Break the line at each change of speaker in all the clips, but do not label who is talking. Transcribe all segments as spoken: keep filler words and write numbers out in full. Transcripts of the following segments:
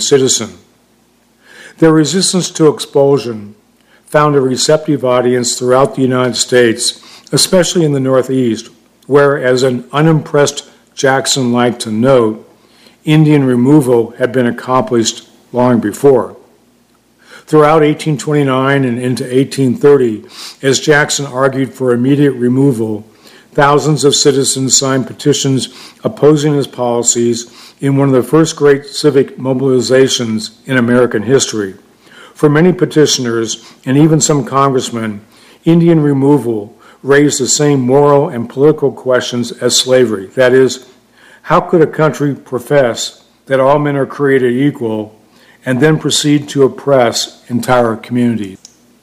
citizen. Their resistance to expulsion found a receptive audience throughout the United States, especially in the Northeast, where, as an unimpressed Jackson liked to note, Indian removal had been accomplished long before. Throughout eighteen twenty-nine and into eighteen thirty, as Jackson argued for immediate removal, thousands of citizens signed petitions opposing his policies in one of the first great civic mobilizations in American history. For many petitioners, and even some congressmen, Indian removal raised the same moral and political questions as slavery. That is, how could a country profess that all men are created equal and then proceed to oppress entire communities?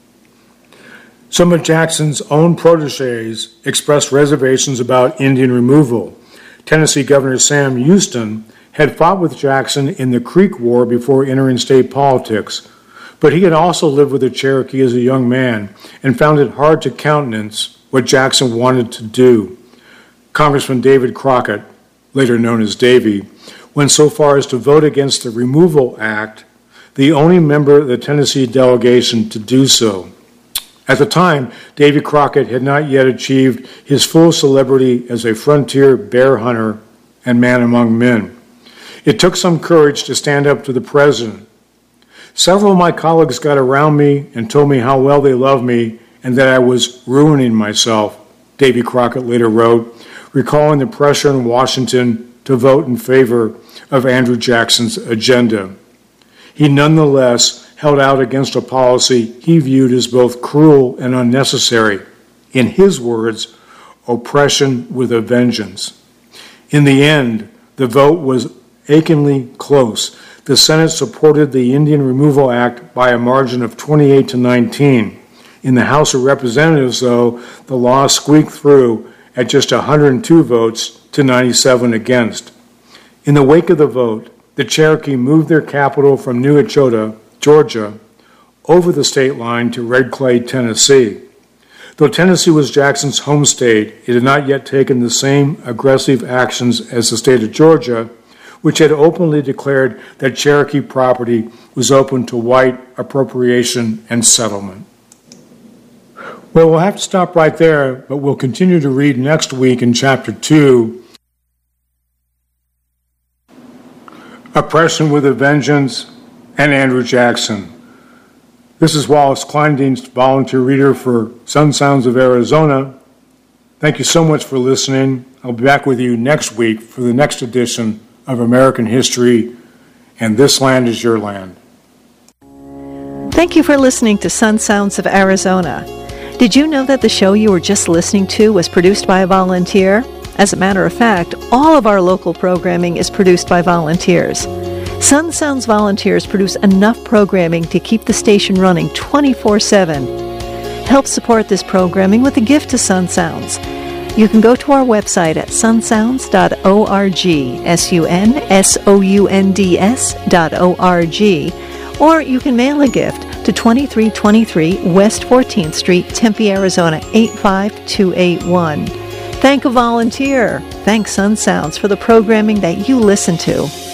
Some of Jackson's own protégés expressed reservations about Indian removal. Tennessee Governor Sam Houston had fought with Jackson in the Creek War before entering state politics, but he had also lived with the Cherokee as a young man and found it hard to countenance what Jackson wanted to do. Congressman David Crockett, later known as Davy, went so far as to vote against the Removal Act, the only member of the Tennessee delegation to do so. At the time, Davy Crockett had not yet achieved his full celebrity as a frontier bear hunter and man among men. It took some courage to stand up to the president. Several of my colleagues got around me and told me how well they loved me and that I was ruining myself, Davy Crockett later wrote, recalling the pressure in Washington to vote in favor of Andrew Jackson's agenda. He nonetheless held out against a policy he viewed as both cruel and unnecessary. In his words, oppression with a vengeance. In the end, the vote was achingly close. The Senate supported the Indian Removal Act by a margin of twenty-eight to nineteen. In the House of Representatives, though, the law squeaked through at just one hundred two votes to ninety-seven against. In the wake of the vote, the Cherokee moved their capital from New Echota, Georgia, over the state line to Red Clay, Tennessee. Though Tennessee was Jackson's home state, it had not yet taken the same aggressive actions as the state of Georgia, which had openly declared that Cherokee property was open to white appropriation and settlement. Well, we'll have to stop right there, but we'll continue to read next week in Chapter two, Oppression with a Vengeance, and Andrew Jackson. This is Wallace Kleindienst, volunteer reader for Sun Sounds of Arizona. Thank you so much for listening. I'll be back with you next week for the next edition of American History, and This Land is Your Land.
Thank you for listening to Sun Sounds of Arizona. Did you know that the show you were just listening to was produced by a volunteer? As a matter of fact, all of our local programming is produced by volunteers. Sun Sounds volunteers produce enough programming to keep the station running twenty-four seven. Help support this programming with a gift to Sun Sounds. You can go to our website at sun sounds dot org, S U N S O U N D S dot O R G, or you can mail a gift to twenty-three twenty-three West fourteenth Street, Tempe, Arizona, eight five two eight one. Thank a volunteer. Thank Sun Sounds for the programming that you listen to.